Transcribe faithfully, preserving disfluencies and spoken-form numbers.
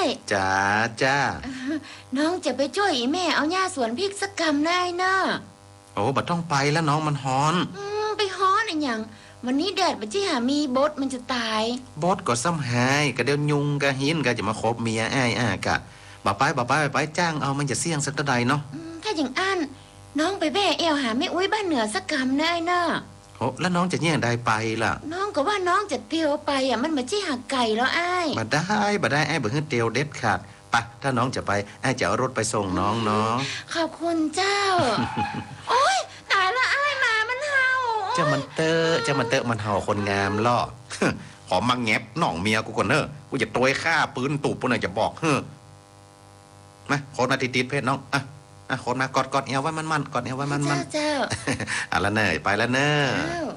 จ้าจ้าน้องจะไปช่วยอีแม่เอาหญ้าสวนพริกสักกำได้เนอะโอ้บัดต้องไปแล้วน้องมันฮ้อนอืมไปฮ้อนอะไรอย่างวันนี้แดดบัดจี้หามีบดมันจะตายบดก็ซ้ำหายก็เดี๋ยวยุงก็หินก็จะมาคบเมียอ้ายอ้ากะบ่ไปบ่ไปไปจ้างเอามันจะเสี่ยงสักใดเนาะถ้าอย่างอันน้องไปแบ่เอวหาแม่อุ้ยบ้านเหนือสักกำได้เนอะโอ้แล้วน้องจะแย่งได้ไปล่ะน้องก็ว่าน้องจะเตียวไปอ่ะมันบัดจี้หาไก่แล้วอ้ายบ่ได้บ่ได้อ้ายบ่ฮึดเตียวเด็ดขาดไปถ้าน้องจะไปอ้ายจะเอารถไปส่งน้องเนาะขอบคุณเจ้า โอ๊ยตายละอ้ายมามันเห่าเจ้ามันเตอเจ้ามันเตอมันเห่าคนงามล่อ ขอมาแงบหน่องเมียกูก่อนเนอะกูจะตัวฆ่าปืนตูบปุ่นจะบอกเฮ้อมาโคตรมาติดๆเพชรน้องอ่ะอ่ะโคตรมากอดกอดเอวไว้มันๆกอดเอวไว้มันๆเจ้าเจ้าอ่ะละเนยไปแล้วเนอะ